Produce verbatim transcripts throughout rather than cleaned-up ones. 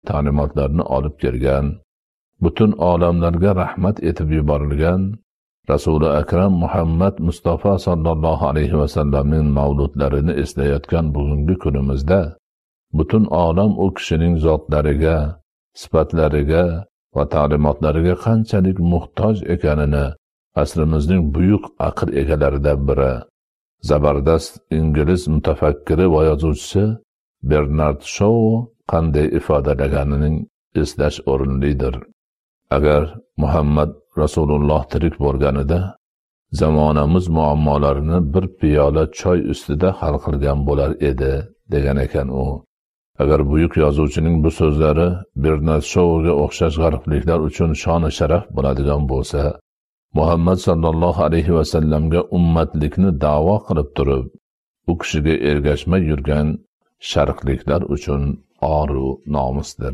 ta'limotlarni olib kelgan, butun olamlarga rahmat etib yuborilgan Rasuli akram Muhammad Mustafa sallallohu alayhi va sallamning mavludlarini eslayotgan bugungi kunimizda butun olam u kishining zotlariga, sifatlariga va ta'limotlariga qanchalik muhtoj ekanini asrimizning buyuk aql egalaridan biri, zabardast ingliz mutafakkiri va yozuvchisi Bernard Shaw qanday ifodalaganining eslash o'rinlidir. Agar Muhammad Rasululloh tirik bo'lganida zamonamiz muammolarini bir piyola choy ustida hal qilgan bo'lar edi, degan ekan u. Agar buyuk yozuvchining bu so'zlari Bernard Shawga o'xshash g'arbliklar uchun shon sharaf bo'ladigan bo'lsa, Muhammad sallallohu alayhi va sallamga ummatlikni da'vo qilib turib, u kishiga ergashmay yurgan sharqliklar uchun oru nomusdir.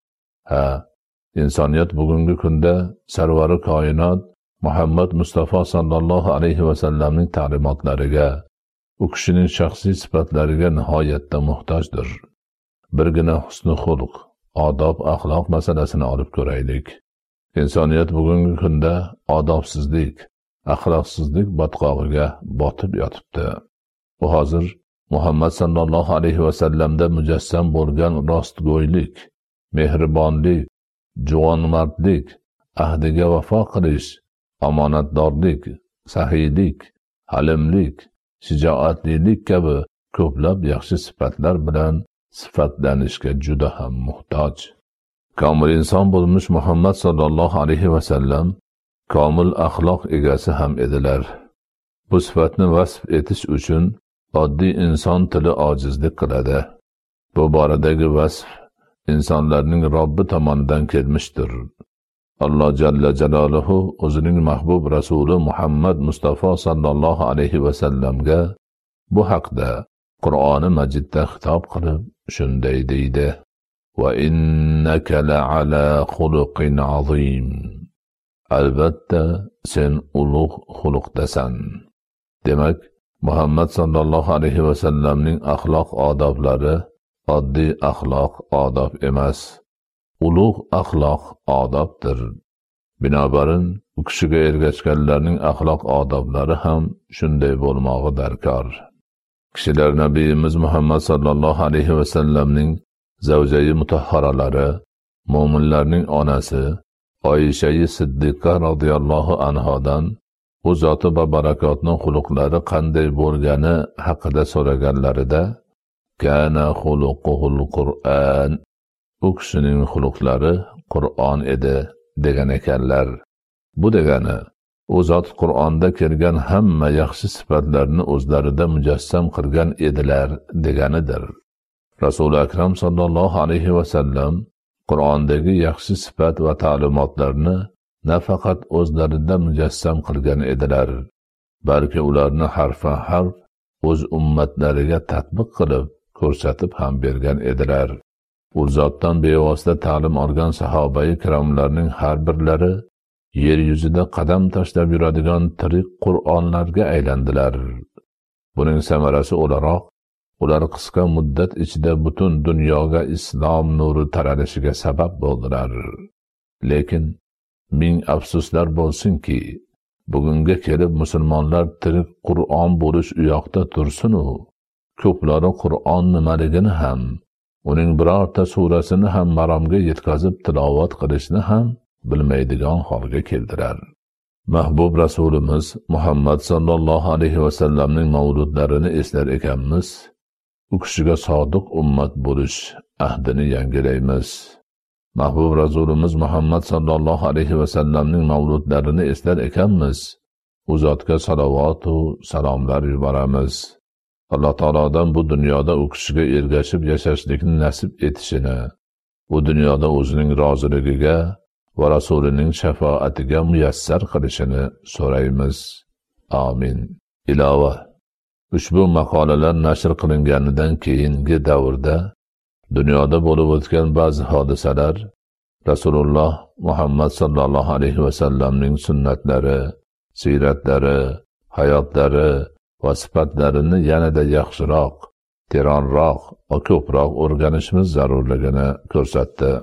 Ha, insoniyat bugungi kunda sarvari koinot Muhammad Mustafa sallallohu alayhi va sallamning ta'limotlariga, u kishining shaxsiy sifatlariga nihoyatda muhtojdir. Birgina husni xulq, odob, axloq masalasini olib ko'raylik. Insoniyat bugungi kunda odobsizlik, axloqsizlik botqog'iga botib yotibdi. U hozir Muhammad sallallohu alayhi va sallamda mujassam bo'lgan rostgo'ylik, mehribonlik, juvonmardlik, ahdiga vafo qilish, omonatdorlik, saxiylik, halimlik, shijoatlilik kabi ko'plab yaxshi sifatlar bilan sifatlanishga juda ham muhtoj. Komil inson bo'lmuş Muhammad sallallohu alayhi va sallam komil axloq egasi ham edilar. Bu sifatni vasf etish uchun oddiy inson tili ojizlik qiladi. Bu boradagi vasf insonlarning Robbi tomonidan kelmishdir. Alloh jalla jalaluhu o'zining mahbub rasuli Muhammad Mustafa sallallohu alayhi va sallamga bu haqda Qur'oni Majidda xitob qilib shunday deydi: "Va innaka la'ala xuluqin azim." Albatta sen ulug' xuluqdasan. Demak, Muhammad sallallohu alayhi va sallamning axloq odoblari oddiy axloq odob emas, ulug' axloq odobdir. Binobarin u kishiga ergashganlarning axloq odoblari ham shunday bo'lmog'i darkor. Kishilar Nabiyimiz Muhammad sallallohu alayhi va sallamning zavjai mutahharalari, mo'minlarning onasi Oysha-i Siddiqa radhiyallohu anhodan u zoti va barakotning xuluqlari qanday bo'lgani haqida so'raganlarida kana xuluquhul Qur'an, u kishining xuluqlari Qur'on edi degan ekanlar. Bu degani u zot Qur'onda kelgan hamma yaxshi sifatlarni o'zlarida mujassam qilgan edilar deganidir. Rasuli akram sallallohu alayhi va sallam Qur'ondagi yaxshi sifat va ta'limotlarni nafaqat o'zlarida mujassam qilgan edilar, balki ularni harfan harf o'z ummatlariga tatbiq qilib ko'rsatib ham bergan edilar. U zotdan bevosita ta'lim olgan sahobai kiramlarning har birlari yer yuzida qadam tashlab yuradigan tirik Qur'onlarga aylandilar. Buning samarasi o'laroq ular qisqa muddat ichida butun dunyoga islom nuri taralishiga sabab bo'ldilar. Lekin ming afsuslar bo'lsinki, bugunga kelib musulmonlar tirik Qur'on bo'lish u yoqda tursin-u, ko'plari Qur'on nimaligini ham, uning birorta surasini ham maromga yetkazib tilovat qilishni ham bilmaydigan holga keldilar. Mahbub rasulimiz Muhammad sallallohu alayhi va sallamning mavludlarini eslar ekanmiz. U kishiga sodiq ummat bo'lish ahdini yangilaymiz. Mahbub rasulimiz Muhammad sallallohu alayhi va sallamning mavludlarini eslar ekanmiz. U zotga salovat va salomlar yuboramiz. Alloh taolodan bu dunyoda u kishiga ergashib yashashlikni nasib etishini, u dunyoda o'zining roziligiga va rasulining shafoatiga muyassar qilishini so'raymiz. Amin. Ilova. Ushbu maqolalar nashr qilinganidan keyingi davrda dunyoda bo'lib o'tgan ba'zi hodisalar Rasululloh Muhammad sallallohu alayhi va sallamning sunnatlari, siratlari, hayotlari va sifatlarini yanada yaxshiroq teranroq va ko'proq o'rganishimiz zarurligini ko'rsatdi.